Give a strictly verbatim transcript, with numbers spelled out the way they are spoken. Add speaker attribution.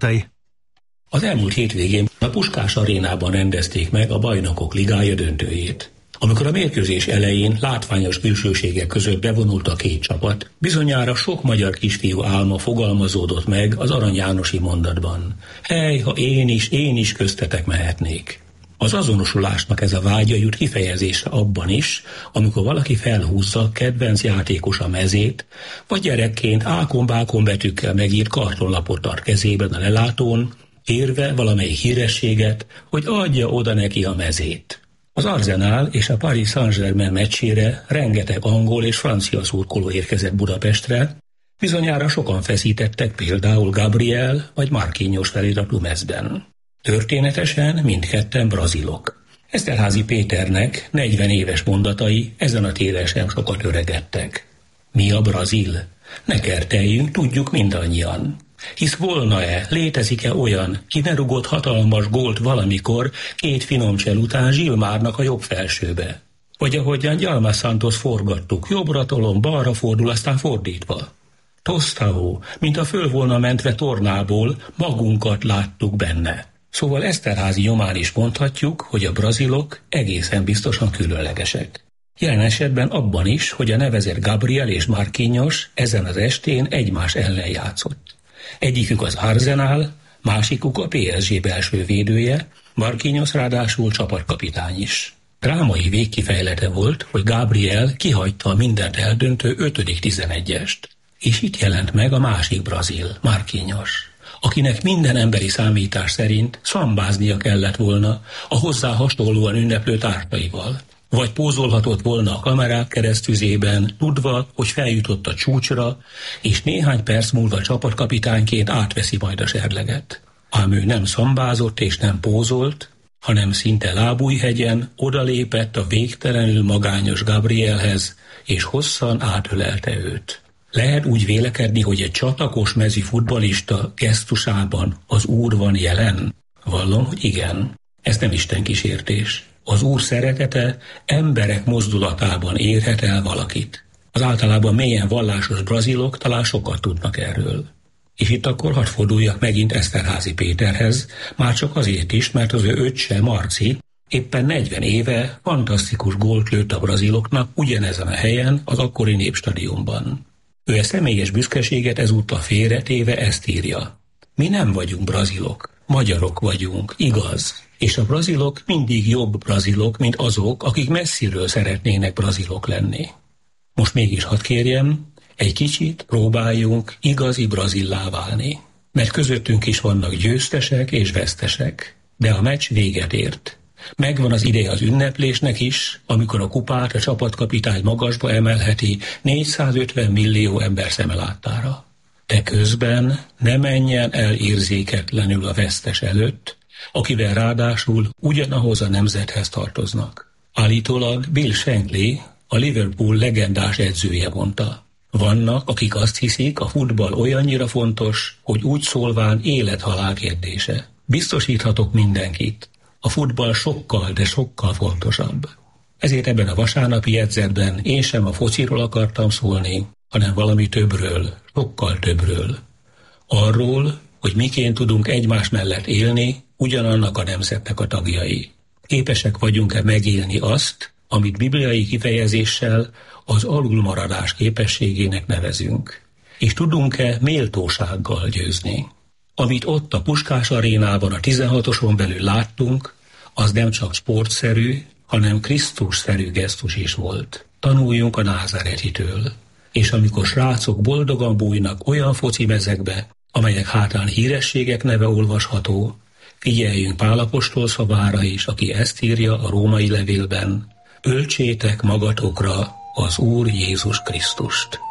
Speaker 1: kettei.
Speaker 2: Az elmúlt hétvégén a Puskás arénában rendezték meg a Bajnokok Ligája döntőjét. Amikor a mérkőzés elején látványos külsőségek között bevonult a két csapat, bizonyára sok magyar kisfiú álma fogalmazódott meg az Arany Jánosi mondatban. Hely, ha én is, én is köztetek mehetnék. Az azonosulásnak ez a vágya jut kifejezésre abban is, amikor valaki felhúzza kedvenc játékosa mezét, vagy gyerekként ákon-bákon betűkkel megírt kartonlapot tart kezében a lelátón, érve valamelyik hírességet, hogy adja oda neki a mezét. Az Arsenal és a Paris Saint-Germain meccsére rengeteg angol és francia szurkoló érkezett Budapestre, bizonyára sokan feszítettek például Gabriel vagy Marquinhos feliratú mezben. Történetesen mindketten brazilok. Esterházy Péternek negyven éves mondatai ezen a téren sem sokat öregedtek. Mi a brazil? Ne kerteljünk, tudjuk mindannyian. Hisz volna-e, létezik-e olyan, ki ne rugott hatalmas gólt valamikor két finomcsel után Zsilmárnak a jobb felsőbe? Vagy ahogyan Gyalma Santos forgattuk, jobbra tolom, balra fordul, aztán fordítva. Tostao, mint a föl volna mentve tornából, magunkat láttuk benne. Szóval Esterházy nyomán is mondhatjuk, hogy a brazilok egészen biztosan különlegesek. Jelen esetben abban is, hogy a nevezett Gabriel és Marquinhos ezen az estén egymás ellen játszott. Egyikük az Arsenal, másikuk a pé es gé belső védője, Marquinhos ráadásul csapatkapitány is. Drámai végkifejlete volt, hogy Gabriel kihagyta a mindent eldöntő ötödik tizenegyest. És itt jelent meg a másik brazil, Marquinhos, akinek minden emberi számítás szerint szambáznia kellett volna a hozzá hasonlóan ünneplő társaival. Vagy pózolhatott volna a kamerák keresztüzében, tudva, hogy feljutott a csúcsra, és néhány perc múlva csapatkapitányként átveszi majd a serleget. Ám ő nem szambázott és nem pózolt, hanem szinte lábújhegyen odalépett a végtelenül magányos Gabrielhez, és hosszan átölelte őt. Lehet úgy vélekedni, hogy egy csatakos mezi futballista gesztusában az Úr van jelen? Vallom, hogy igen. Ez nem Isten kísértés. Az Úr szeretete emberek mozdulatában érhet el valakit. Az általában mélyen vallásos brazilok talán sokat tudnak erről. És itt akkor hadd forduljak megint Esterházy Péterhez, már csak azért is, mert az ő öccse, Marci, éppen negyven éve fantasztikus gólt lőtt a braziloknak ugyanezen a helyen, az akkori Népstadionban. Ő a személyes büszkeséget ezúttal félretéve ezt írja. Mi nem vagyunk brazilok, magyarok vagyunk, igaz? És a brazilok mindig jobb brazilok, mint azok, akik messziről szeretnének brazilok lenni. Most mégis hadd kérjem, egy kicsit próbáljunk igazi brazillá válni. Mert közöttünk is vannak győztesek és vesztesek. De a meccs véget ért. Megvan az ideje az ünneplésnek is, amikor a kupát a csapatkapitány magasba emelheti négyszázötven millió ember szeme láttára. De közben ne menjen el érzéketlenül a vesztes előtt, akivel ráadásul ugyanahoz a nemzethez tartoznak. Állítólag Bill Shankly, a Liverpool legendás edzője mondta. Vannak, akik azt hiszik, a futball olyannyira fontos, hogy úgy szólván élet-halál kérdése. Biztosíthatok mindenkit. A futball sokkal, de sokkal fontosabb. Ezért ebben a vasárnapi jegyzetben én sem a fociról akartam szólni, hanem valami többről, sokkal többről. Arról, hogy miként tudunk egymás mellett élni, ugyanannak a nemzetnek a tagjai. Képesek vagyunk-e megélni azt, amit bibliai kifejezéssel az alulmaradás képességének nevezünk? És tudunk-e méltósággal győzni? Amit ott a Puskás arénában a tizenhatoson belül láttunk, az nem csak sportszerű, hanem Krisztusszerű gesztus is volt. Tanuljunk a názáretitől. És amikor srácok boldogan bújnak olyan focimezekbe, amelyek hátán hírességek neve olvasható, figyeljünk Pál apostol szavára is, aki ezt írja a római levélben: öltsétek magatokra az Úr Jézus Krisztust.